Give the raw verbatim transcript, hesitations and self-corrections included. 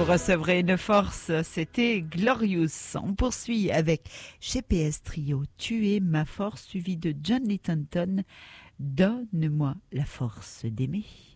vous recevrez une force. C'était Glorious. On poursuit avec G P S Trio, Tu es ma force, suivi de John Littenton, Donne-moi la force d'aimer.